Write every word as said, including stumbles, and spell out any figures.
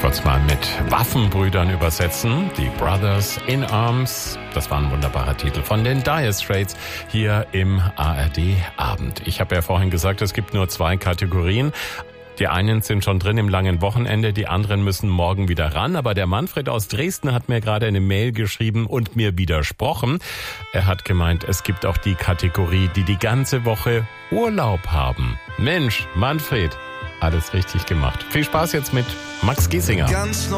wollte es mal mit Waffenbrüdern übersetzen. Die Brothers in Arms. Das war ein wunderbarer Titel von den Dire Straits hier im A R D-Abend. Ich habe ja vorhin gesagt, es gibt nur zwei Kategorien. Die einen sind schon drin im langen Wochenende, die anderen müssen morgen wieder ran. Aber der Manfred aus Dresden hat mir gerade eine Mail geschrieben und mir widersprochen. Er hat gemeint, es gibt auch die Kategorie, die die ganze Woche Urlaub haben. Mensch, Manfred, alles richtig gemacht. Viel Spaß jetzt mit Max Giesinger.